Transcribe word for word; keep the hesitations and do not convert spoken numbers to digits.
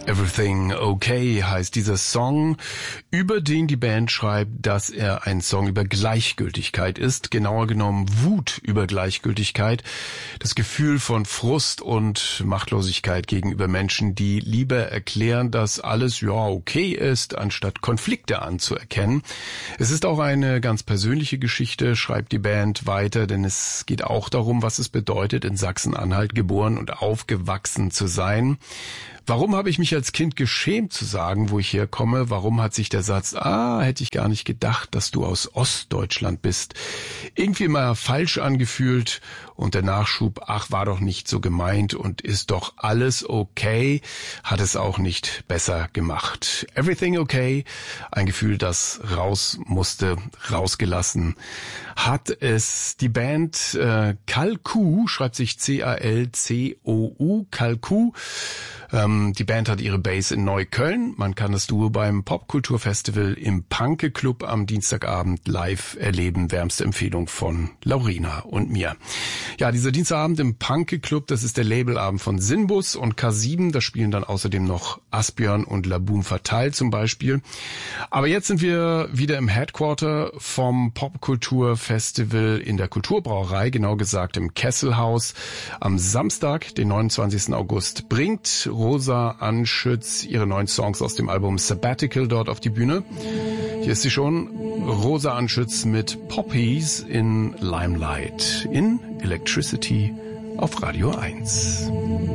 Everything Okay heißt dieser Song, über den die Band schreibt, dass er ein Song über Gleichgültigkeit ist, genauer genommen Wut über Gleichgültigkeit, das Gefühl von Frust und Machtlosigkeit gegenüber Menschen, die lieber erklären, dass alles ja okay ist, anstatt Konflikte anzuerkennen. Es ist auch eine ganz persönliche Geschichte, schreibt die Band weiter, denn es geht auch darum, was es bedeutet, in Sachsen-Anhalt geboren und aufgewachsen zu sein. Warum habe ich mich als Kind geschämt zu sagen, wo ich herkomme? Warum hat sich der Satz, ah, hätte ich gar nicht gedacht, dass du aus Ostdeutschland bist, irgendwie mal falsch angefühlt? Und der Nachschub, ach, war doch nicht so gemeint und ist doch alles okay, hat es auch nicht besser gemacht. Everything okay, ein Gefühl, das raus musste, rausgelassen hat es. Die Band äh, Calcou, schreibt sich C A L C O U, Calcou. Ähm, die Band hat ihre Base in Neukölln. Man kann das Duo beim Popkulturfestival im Panke Club am Dienstagabend live erleben. Wärmste Empfehlung von Laurina und mir. Ja, dieser Dienstagabend im Panke Club, das ist der Labelabend von Sinbus und K sieben. Da spielen dann außerdem noch Asbjörn und Laboom Fatal zum Beispiel. Aber jetzt sind wir wieder im Headquarter vom Popkulturfestival in der Kulturbrauerei, genau gesagt im Kesselhaus. Am Samstag, den neunundzwanzigsten August, bringt Rosa Anschütz ihre neuen Songs aus dem Album Sabbatical dort auf die Bühne. Hier ist sie schon, Rosa Anschütz mit Poppies in Limelight in Electricity auf Radio eins.